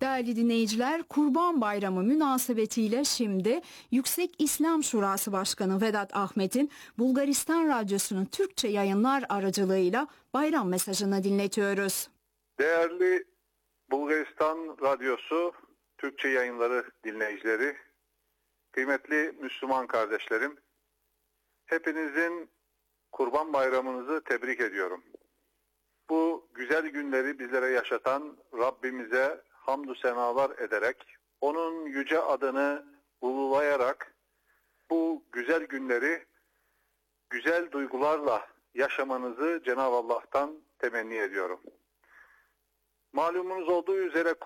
Değerli dinleyiciler, Kurban Bayramı münasebetiyle şimdi Yüksek İslam Şurası Başkanı Vedat Ahmet'in Bulgaristan Radyosu'nun Türkçe yayınlar aracılığıyla bayram mesajını dinletiyoruz. Değerli Bulgaristan Radyosu Türkçe yayınları dinleyicileri, kıymetli Müslüman kardeşlerim, hepinizin Kurban Bayramınızı tebrik ediyorum. Bu güzel günleri bizlere yaşatan Rabbimize hamdü senalar ederek, onun yüce adını ululayarak bu güzel günleri güzel duygularla yaşamanızı Cenab-ı Allah'tan temenni ediyorum. Malumunuz olduğu üzere